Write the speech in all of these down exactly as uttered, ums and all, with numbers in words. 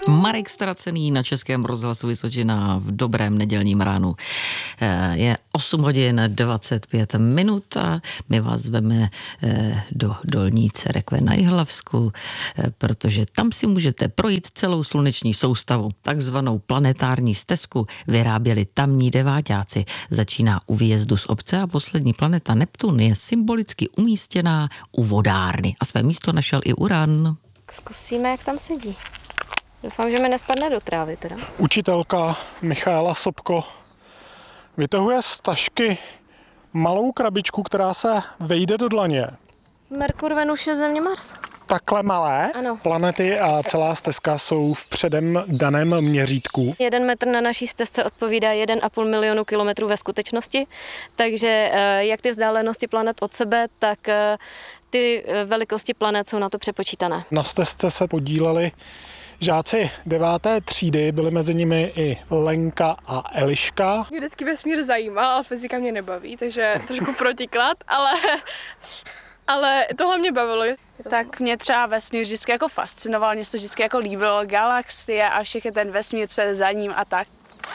Marek Ztracený na Českém rozhlasu Vysočina v dobrém nedělním ránu. Je osm hodin dvacet pět minut a my vás zveme do Dolní Cerekve na Jihlavsku, protože tam si můžete projít celou sluneční soustavu. Takzvanou planetární stezku vyráběli tamní deváťáci. Začíná u výjezdu z obce a poslední planeta Neptun je symbolicky umístěná u vodárny. A své místo našel i Uran. Zkusíme, jak tam sedí. Doufám, že mi nespadne do trávy teda. Učitelka Michaela Sobko vytahuje z tašky malou krabičku, která se vejde do dlaně. Merkur, Venuše, Země, Mars. Takhle malé Ano. planety a celá stezka jsou v předem daném měřítku. Jeden metr na naší stezce odpovídá jeden a půl milionu kilometrů ve skutečnosti, takže jak ty vzdálenosti planet od sebe, tak ty velikosti planet jsou na to přepočítané. Na stezce se podíleli žáci deváté třídy, byly mezi nimi i Lenka a Eliška. Mě vždycky vesmír zajímal, ale fyzika mě nebaví, takže trošku protiklad, ale, ale tohle mě bavilo. Tak mě třeba vesmír vždycky jako fascinoval, mě se to vždycky jako líbilo, galaxie a všechny ten vesmír, co je za ním a tak.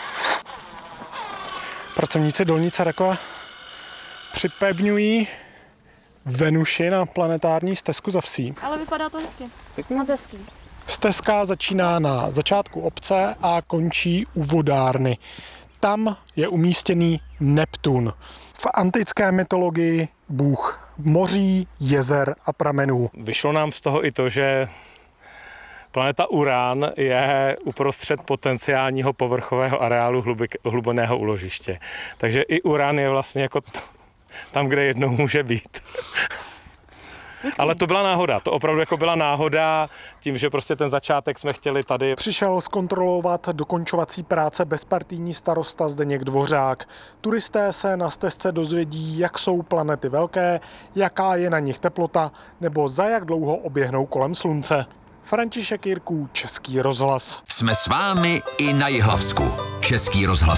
Pracovníci Dolní Cerekve připevňují Venuši na planetární stezku za vsí. Ale vypadá to hezky. Moc hezký. Stezka začíná na začátku obce a končí u vodárny. Tam je umístěný Neptun. V antické mytologii bůh moří, jezer a pramenů. Vyšlo nám z toho i to, že planeta Uran je uprostřed potenciálního povrchového areálu hluboného úložiště. Takže i Uran je vlastně jako tam, kde jednou může být. Ale to byla náhoda, to opravdu jako byla náhoda, tím, že prostě ten začátek jsme chtěli tady. Přišel zkontrolovat dokončovací práce bezpartijní starosta Zdeněk Dvořák. Turisté se na stezce dozvědí, jak jsou planety velké, jaká je na nich teplota, nebo za jak dlouho oběhnou kolem slunce. František Jirků, Český rozhlas. Jsme s vámi i na Jihlavsku. Český rozhlas